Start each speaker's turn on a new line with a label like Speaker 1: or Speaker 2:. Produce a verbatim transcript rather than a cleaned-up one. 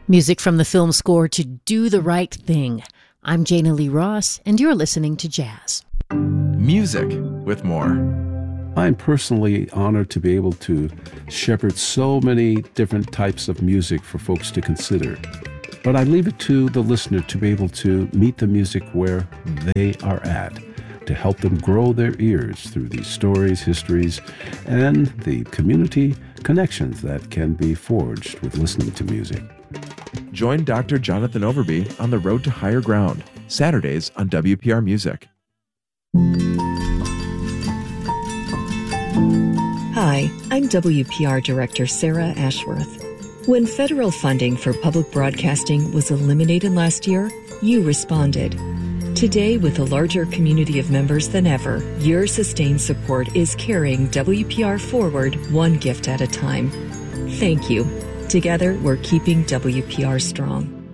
Speaker 1: Music from the film score to Do the Right Thing. I'm Jana Lee Ross, and you're listening to Jazz.
Speaker 2: Music with more.
Speaker 3: I'm personally honored to be able to shepherd so many different types of music for folks to consider. But I leave it to the listener to be able to meet the music where they are at, to help them grow their ears through these stories, histories, and the community connections that can be forged with listening to music.
Speaker 2: Join Doctor Jonathan Overby on the Road to Higher Ground, Saturdays on W P R Music.
Speaker 4: Hi, I'm W P R Director Sarah Ashworth. When federal funding for public broadcasting was eliminated last year, you responded. Today, with a larger community of members than ever, your sustained support is carrying W P R forward one gift at a time. Thank you. Together, we're keeping W P R strong.